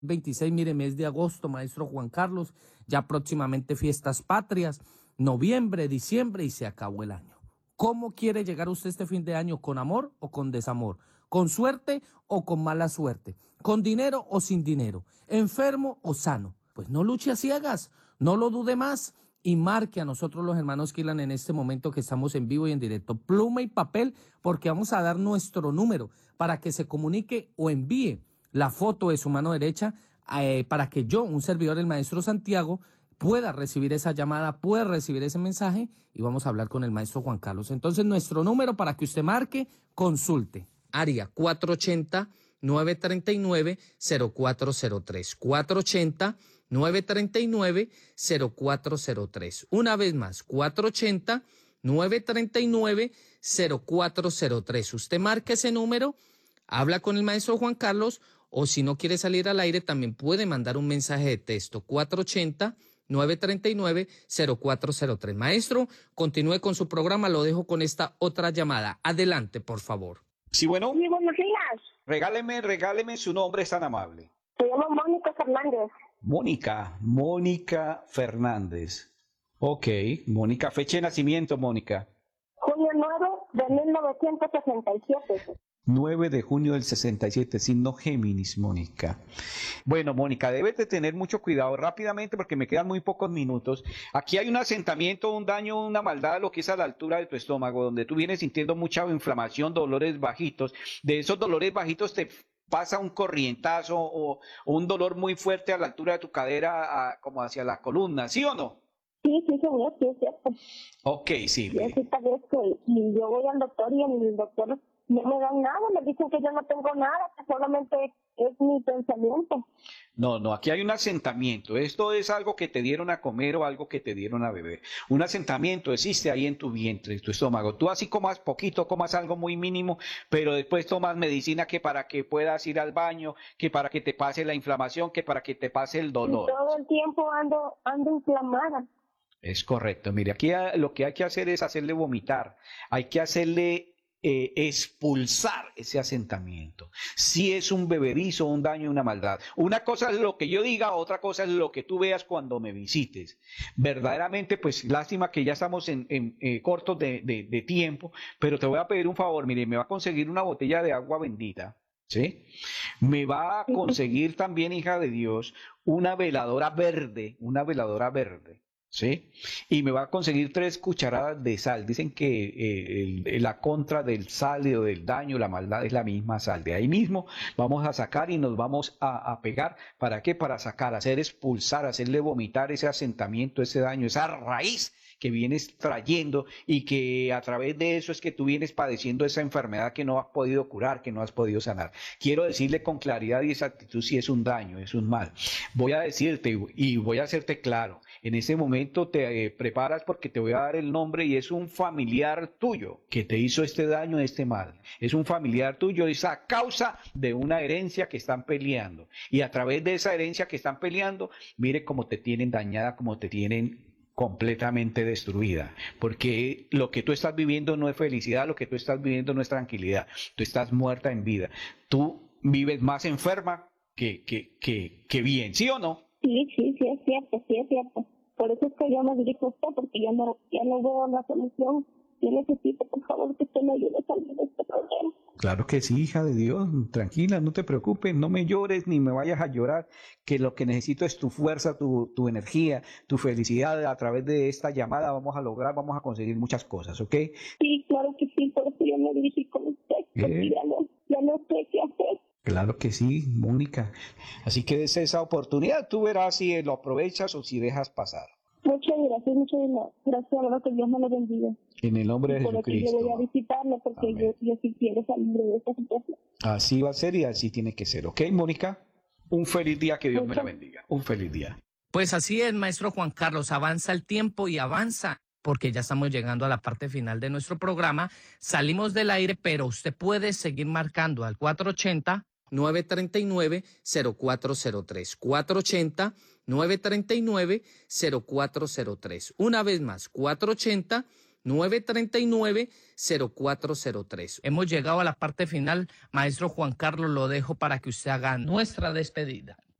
26, mire, mes de agosto, maestro Juan Carlos, ya próximamente fiestas patrias, noviembre, diciembre y se acabó el año. ¿Cómo quiere llegar usted este fin de año? ¿Con amor o con desamor? ¿Con suerte o con mala suerte? ¿Con dinero o sin dinero? ¿Enfermo o sano? Pues no luche a ciegas, no lo dude más y marque a nosotros los hermanos Kilan en este momento que estamos en vivo y en directo. Pluma y papel porque vamos a dar nuestro número para que se comunique o envíe la foto de su mano derecha para que yo, un servidor del maestro Santiago, pueda recibir esa llamada, pueda recibir ese mensaje y vamos a hablar con el maestro Juan Carlos. Entonces, nuestro número para que usted marque, consulte. Área 480-939-0403. 480-939-0403. Una vez más, 480-939-0403. Usted marca ese número, habla con el maestro Juan Carlos o si no quiere salir al aire también puede mandar un mensaje de texto 480-939-0403. Maestro, continúe con su programa, lo dejo con esta otra llamada. Adelante, por favor. Sí, bueno. Sí, buenos días. Regáleme su nombre, es tan amable. Se llama Mónica Fernández. Mónica Fernández. Ok, Mónica, fecha de nacimiento, Mónica. Junio 9 de 1967. 9 de junio del 67, signo Géminis, Mónica. Bueno, Mónica, debes de tener mucho cuidado rápidamente porque me quedan muy pocos minutos. Aquí hay un asentamiento, un daño, una maldad, lo que es a la altura de tu estómago, donde tú vienes sintiendo mucha inflamación, dolores bajitos. De esos dolores bajitos te pasa un corrientazo o un dolor muy fuerte a la altura de tu cadera, como hacia la columna, ¿sí o no? Sí, señor, sí es cierto. Ok, sí. Y yo voy al doctor y el doctor no me dan nada, me dicen que yo no tengo nada, que solamente es mi pensamiento. No, aquí hay un asentamiento. Esto es algo que te dieron a comer o algo que te dieron a beber. Un asentamiento existe ahí en tu vientre, en tu estómago. Tú así comas poquito, comas algo muy mínimo, pero después tomas medicina que para que puedas ir al baño, que para que te pase la inflamación, que para que te pase el dolor. Y todo el tiempo ando inflamada. Es correcto. Mire, aquí lo que hay que hacer es hacerle vomitar. Hay que hacerle expulsar ese asentamiento. Si es un bebedizo, un daño, una maldad. Una cosa es lo que yo diga, otra cosa es lo que tú veas cuando me visites. Verdaderamente, pues lástima que ya estamos cortos de tiempo, pero te voy a pedir un favor, mire, me va a conseguir una botella de agua bendita. ¿Sí? Me va a conseguir también, hija de Dios, una veladora verde. ¿Sí? Y me va a conseguir 3 cucharadas de sal. Dicen que la contra del sal o del daño, la maldad es la misma sal. De ahí mismo vamos a sacar y nos vamos a pegar. ¿Para qué? Para sacar, hacer expulsar, hacerle vomitar ese asentamiento, ese daño, esa raíz que vienes trayendo y que a través de eso es que tú vienes padeciendo esa enfermedad que no has podido curar, que no has podido sanar. Quiero decirle con claridad y exactitud si es un daño, es un mal. Voy a decirte y voy a hacerte claro. En ese momento te preparas porque te voy a dar el nombre y es un familiar tuyo que te hizo este daño, este mal. Es un familiar tuyo, es a causa de una herencia que están peleando. Y a través de esa herencia que están peleando, mire cómo te tienen dañada, cómo te tienen completamente destruida, porque lo que tú estás viviendo no es felicidad, lo que tú estás viviendo no es tranquilidad, tú estás muerta en vida, tú vives más enferma que bien, ¿sí o no? Sí, es cierto. Por eso es que yo me dirijo a usted, porque ya no veo la solución. Yo necesito, por favor, que usted me ayude a salir de este problema. Claro que sí, hija de Dios, tranquila, no te preocupes, no me llores ni me vayas a llorar, que lo que necesito es tu fuerza, tu energía, tu felicidad. A través de esta llamada vamos a conseguir muchas cosas, ¿ok? Sí, claro que sí, por eso yo me dirigí con usted, porque ya no sé qué hacer. Claro que sí, Mónica. Así que des esa oportunidad, tú verás si lo aprovechas o si dejas pasar. Muchas gracias, hermano, que Dios me lo bendiga. En el nombre de Jesucristo. Yo voy a visitarlo porque yo sí quiero salir de esta situación. Así va a ser y así tiene que ser, ¿ok, Mónica? Un feliz día, que Dios me la bendiga. Un feliz día. Pues así es, maestro Juan Carlos, avanza el tiempo y avanza, porque ya estamos llegando a la parte final de nuestro programa. Salimos del aire, pero usted puede seguir marcando al 480-939-0403. 480-939-0403. Una vez más, 480-939-0403. Hemos llegado a la parte final. Maestro Juan Carlos, lo dejo para que usted haga nuestra despedida.